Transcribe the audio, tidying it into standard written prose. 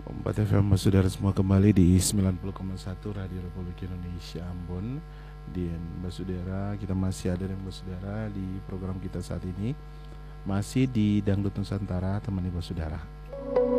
Kompas FM Saudara semua kembali di 90,1 Radio Republik Indonesia Ambon. Di Saudara, kita masih ada dengan Saudara di program kita saat ini. Masih di Dangdut Nusantara, temani Saudara.